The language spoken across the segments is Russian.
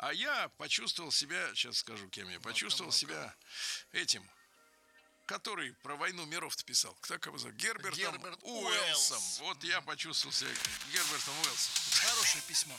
А я почувствовал себя, сейчас скажу, кем я почувствовал себя этим, который про войну миров-то писал. Как его зовут? Герберт Уэллсом. Вот я почувствовал себя Гербертом Уэллсом. Хорошее письмо.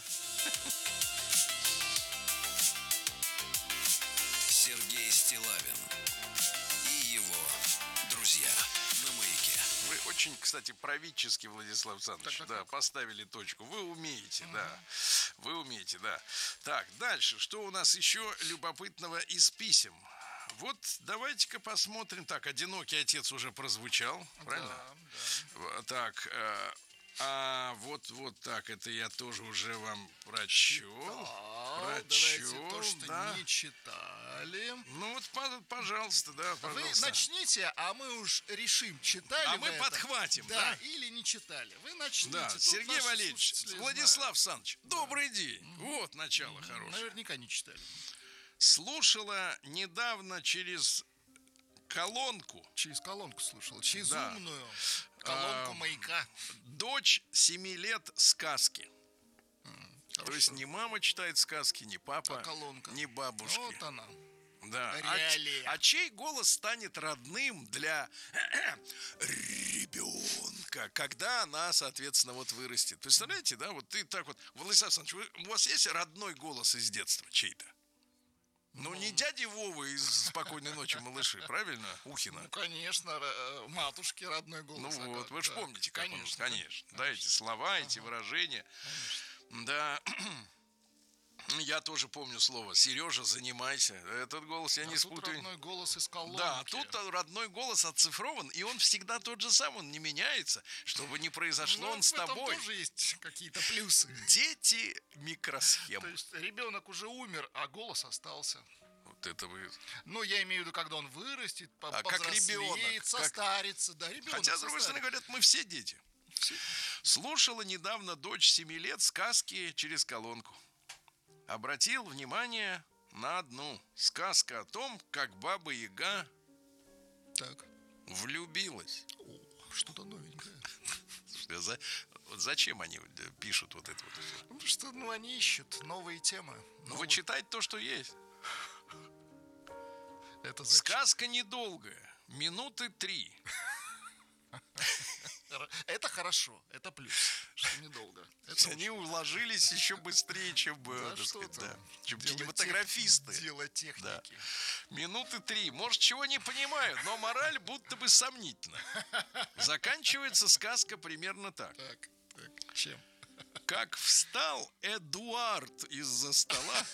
Сергей Стиллавин и его друзья на Маяке. Вы очень, кстати, правительски, Владислав Александрович, да, поставили точку. Вы умеете, да. Вы умеете, да. Так, дальше. Что у нас еще любопытного из писем? Вот давайте-ка посмотрим. Так, «Одинокий отец» уже прозвучал, правильно? Да. Так, вот так, это я тоже уже вам прочел. Давайте то, что не читали. Ну вот, пожалуйста, да, пожалуйста. Вы начните, а мы уж решим, читали А вы мы это, подхватим, да? или не читали. Вы начните. Да, Тут Сергей наши Валерьевич, слушатели Владислав Александрович, добрый день. Вот начало хорошее. наверняка не читали. Слушала недавно через колонку. Через колонку слушал. Через Да. умную колонку Маяка. Дочь 7 лет сказки. Хорошо. То есть не мама читает сказки, не папа, А колонка. не бабушки. Вот она. Да. Реалия. А чей голос станет родным для ребенка, когда она, соответственно, вот вырастет? Представляете, да? Вот ты так вот, Владислав Александрович, у вас есть родной голос из детства чей-то? Ну, не дяди Вовы из «Спокойной ночи, малыши», правильно?Ухина. Ну, конечно, матушки родной голос. Ну вот, вы же помните, как конечно, он, конечно. Да, эти слова, эти выражения. Да. Я тоже помню слово «Сережа, занимайся». Этот голос я не тут спутаю. родной голос из колонки. Да, тут родной голос оцифрован, и он всегда тот же самый, он не меняется, чтобы не произошло он с в этом тобой. тоже есть какие-то плюсы. Дети микросхем. То есть ребенок уже умер, а голос остался. Вот это вы... Ну, я имею в виду, когда он вырастет, как повзрослеет, ребенок, состарится. Да, ребенок Хотя, с другой стороны, говорят, мы все дети. Слушала недавно дочь 7 лет сказки через колонку. Обратил внимание на одну. Сказка о том, как Баба Яга Так. влюбилась. О, что-то новенькое. Зачем они пишут вот это вот? Потому что, они ищут новые темы. Ну, вы читайте то, что есть. Это Сказка недолгая. Минуты 3. Это хорошо, это плюс, что недолго. Они уложились еще быстрее, чем, чем кинематографисты. Дело техники. Да. Минуты 3. Может, чего не понимают, но мораль будто бы сомнительна. Заканчивается сказка примерно так. Так, чем? Как встал Эдуард из-за стола.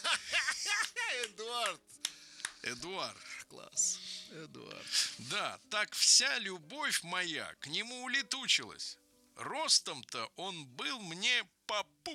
Эдуард. Класс. Эдуард. Да, так вся любовь моя к нему улетучилась. Ростом-то он был мне попуп.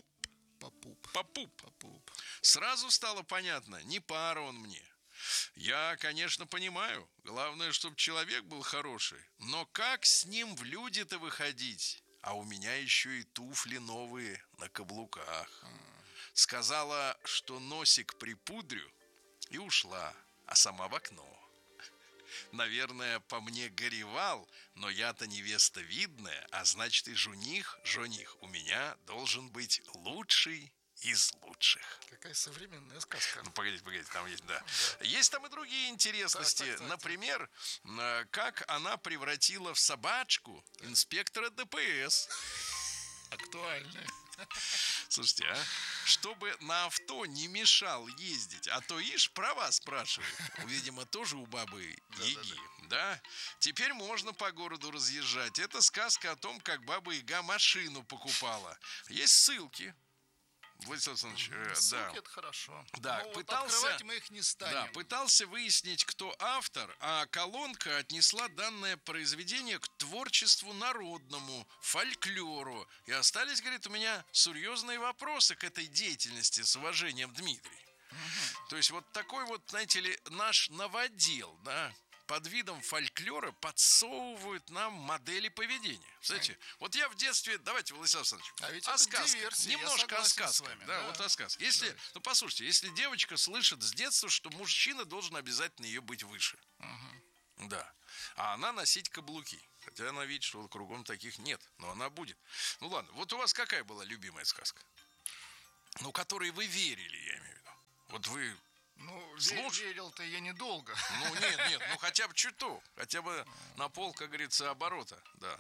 Сразу стало понятно, не пара он мне. Я, конечно, понимаю, главное, чтобы человек был хороший. Но как с ним в люди-то выходить? А у меня еще и туфли новые на каблуках. Сказала, что носик припудрю, и ушла, а сама в окно. Наверное, по мне горевал, но я-то невеста видная, а значит и жених у меня должен быть лучший из лучших. Какая современная сказка. Ну, погодите, там есть, да. Есть там и другие интересности. Так. Например, как она превратила в собачку инспектора ДПС. Актуально. Слушайте, чтобы на авто не мешал ездить, а то, ишь, права спрашивают. Видимо, тоже у бабы Яги, да? Теперь можно по городу разъезжать. Это сказка о том, как Баба Яга машину покупала. Есть ссылки. Владислав Александрович, ссылки это хорошо. Да, Но открывать мы их не станем. Да, пытался выяснить, кто автор, а колонка отнесла данное произведение к творчеству народному, фольклору. И остались, говорит, у меня серьезные вопросы к этой деятельности, с уважением, Дмитрий. То есть вот такой вот, знаете ли, наш новодел, да, под видом фольклора подсовывают нам модели поведения. Кстати, вот я в детстве, давайте, Владислав Александрович, о сказках. Немножко о сказках. Да, вот о сказках. Если, ну, послушайте, если девочка слышит с детства, что мужчина должен обязательно ее быть выше. Да. А она носить каблуки. Хотя она видит, что кругом таких нет. Но она будет. Ну ладно, вот у вас какая была любимая сказка? Ну, которой вы верили, я имею в виду. Вот вы... Ну, Слушай. верил-то я недолго. Ну, нет, ну хотя бы чуток. Хотя бы на пол, как говорится, оборота, да.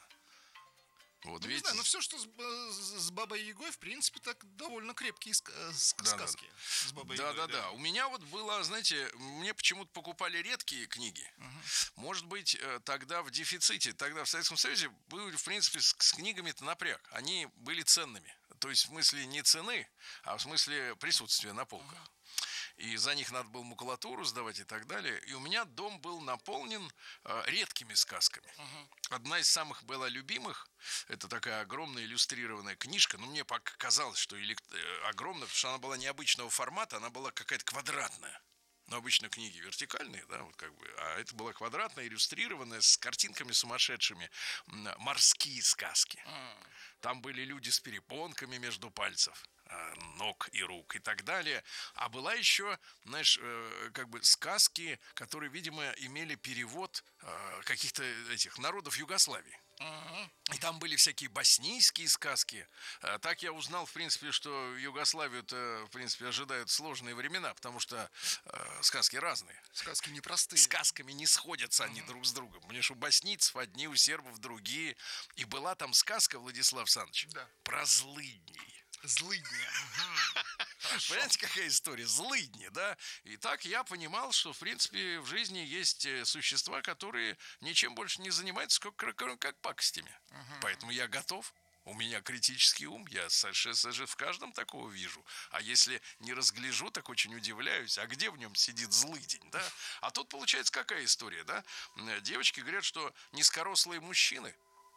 Вот, Ну, не видите? знаю, но все, что с Бабой Ягой, в принципе, так довольно крепкие сказки. С Бабой Ягой, Да. У меня вот было, знаете, мне почему-то покупали редкие книги. Может быть, тогда в дефиците, тогда в Советском Союзе были, в принципе, с книгами-то напряг. Они были ценными. То есть в смысле не цены, а в смысле присутствия на полках. И за них надо было макулатуру сдавать и так далее. И у меня дом был наполнен редкими сказками. Одна из самых была любимых, это такая огромная иллюстрированная книжка. Но мне показалось, что огромная, потому что она была необычного формата, она была какая-то квадратная. Но обычно книги вертикальные, да, вот как бы, а это была квадратная, иллюстрированная, с картинками сумасшедшими, морские сказки. Там были люди с перепонками между пальцев, ног и рук и так далее. А была еще, знаешь, как бы сказки, которые, видимо, имели перевод каких-то этих народов Югославии. И там были всякие боснийские сказки. Так я узнал, в принципе, что Югославию-то, в принципе, ожидают сложные времена, потому что сказки разные. Сказки непростые. Сказками не сходятся они друг с другом. Потому что у боснийцев одни, у сербов другие. И была там сказка, Владислав Александрович, Да. про злыдней. Злыдни. Понимаете, какая история? Злыдни, да? И так я понимал, что, в принципе, в жизни есть существа, которые ничем больше не занимаются, как пакостями. Поэтому я готов. У меня критический ум, я совершенно в каждом такого вижу. А если не разгляжу, так очень удивляюсь, а где в нем сидит злыдень, да? А тут получается какая история, да? Девочки говорят, что низкорослые мужчины,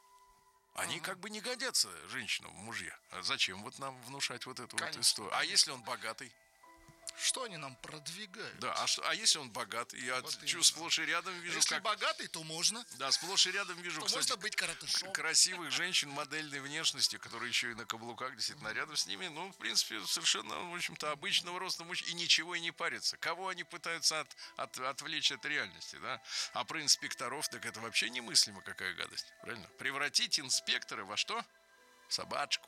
они как бы не годятся женщинам, мужья. А зачем вот нам внушать вот эту вот историю? А если он богатый? Что они нам продвигают? Да, а если он богат? Я Вот сплошь и рядом вижу, Если как... богатый, то можно. Да, сплошь и рядом вижу, То кстати, можно быть коротышом. красивых женщин модельной внешности, которые еще и на каблуках, действительно, рядом с ними, ну, в принципе, совершенно, в общем-то, обычного роста мужчин, и ничего и не парятся. Кого они пытаются отвлечь от реальности, да? А про инспекторов, так это вообще немыслимо какая гадость, правильно? Превратить инспектора во что? Собачку.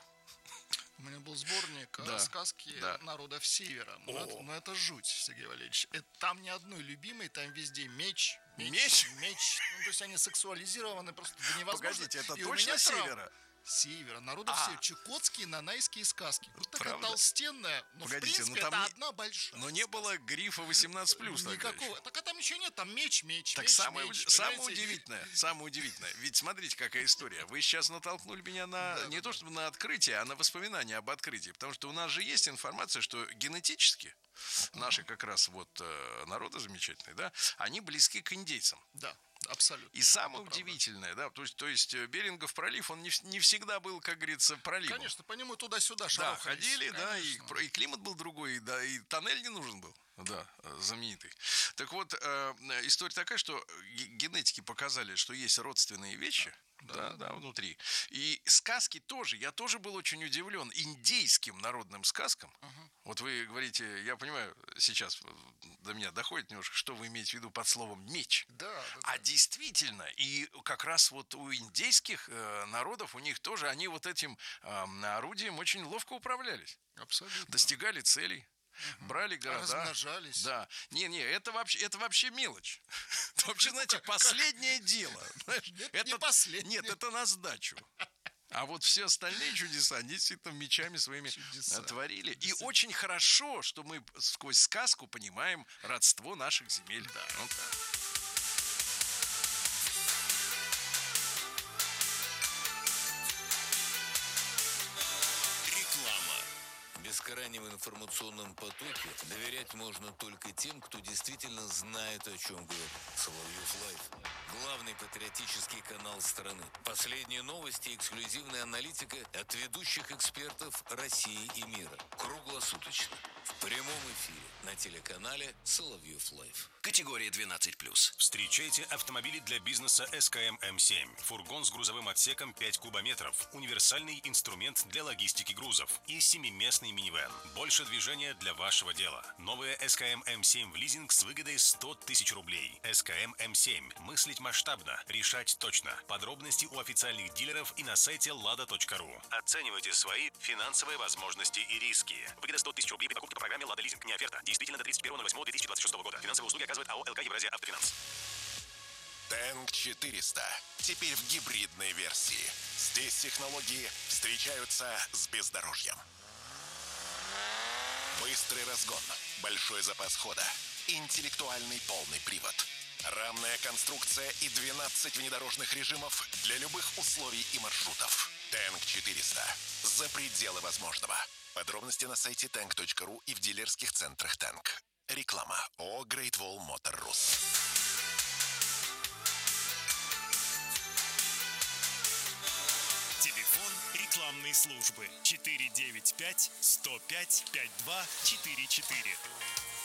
У меня был сборник Да, сказки да. народов Севера. Ну, это жуть, Сергей Валерьевич. Там ни одной любимой, там везде меч. Меч? Ну, то есть они сексуализированы просто до невозможности. Погодите, это И у точно меня Севера? Севера, народов Севера. Чукотские, нанайские сказки. Вот такая Правда? толстенная. Но, Погодите, в принципе, ну, там это не- одна большая. Но не было грифа 18+. тогда Никакого. еще. Так а там ничего нет, там меч. Так меч, самое понимаете? самое удивительное. Ведь смотрите, какая история. Вы сейчас натолкнули меня на не то чтобы на открытие, а на воспоминания об открытии. Потому что у нас же есть информация, что генетически наши как раз вот народы замечательные, да, они близки к индейцам. Да, абсолютно. И самое Это правда. удивительное, да, то есть Берингов пролив, он не всегда был, как говорится, проливом. Конечно, по нему туда-сюда Да, шарахались. ходили, да, Конечно. и климат был другой, да, и тоннель не нужен был, да, знаменитый. Так вот, история такая, что генетики показали, что есть родственные вещи, да, внутри. И сказки тоже, я тоже был очень удивлен индейским народным сказкам. Вот вы говорите, я понимаю, сейчас до меня доходит немножко, что вы имеете в виду под словом «меч». Да. А действительно, и как раз вот у индейских народов, у них тоже, они вот этим орудием очень ловко управлялись. Абсолютно. Достигали целей, брали города. Размножались. Да. Не, это вообще мелочь. Это вообще, знаете, последнее дело. Знаешь, Нет, не последнее. Нет, это на сдачу. А вот все остальные чудеса, они действительно мечами своими Чудеса. творили. И очень хорошо, что мы сквозь сказку понимаем родство наших земель. Да. Вот так. Реклама. В бескрайнем информационном потоке доверять можно только тем, кто действительно знает, о чем говорит. Соловьев Лайв. Главный патриотический канал страны. Последние новости и эксклюзивная аналитика от ведущих экспертов России и мира. Круглосуточно. В прямом эфире на телеканале Соловьев Лайв. Категория 12+. Встречайте автомобили для бизнеса СКМ М7. Фургон с грузовым отсеком 5 кубометров. Универсальный инструмент для логистики грузов. И 7-местный минивэн. Больше движения для вашего дела. Новая СКМ М7 в лизинг с выгодой 100 тысяч рублей. СКМ М7. Мыслить масштабно, решать точно. Подробности у официальных дилеров и на сайте lada.ru. Оценивайте свои финансовые возможности и риски. Выгода 100 тысяч рублей при покупке по программе «Лада Лизинг». Не оферта. Действительно до 31.08.2026 года. Финансовые услуги оказывает АО «ЛК Евразия Автофинанс». Тэнк 400. Теперь в гибридной версии. Здесь технологии встречаются с бездорожьем. Быстрый разгон, большой запас хода, интеллектуальный полный привод, рамная конструкция и 12 внедорожных режимов для любых условий и маршрутов. Тэнк 400. За пределы возможного. Подробности на сайте tank.ru и в дилерских центрах Тэнк. Реклама. ООО Great Wall Motor Rus. Телефон рекламной службы 495 105 5244.